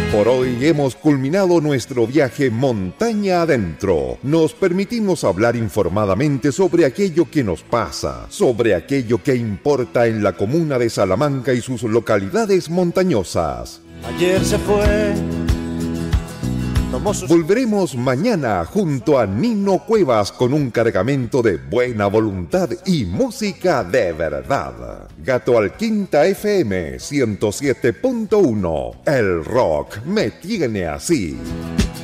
Por hoy hemos culminado nuestro viaje montaña adentro. Nos permitimos hablar informadamente sobre aquello que nos pasa, sobre aquello que importa en la comuna de Salamanca y sus localidades montañosas. Ayer se fue. Volveremos mañana junto a Nino Cuevas con un cargamento de buena voluntad y música de verdad. Gato al Quinta FM 107.1. El rock me tiene así.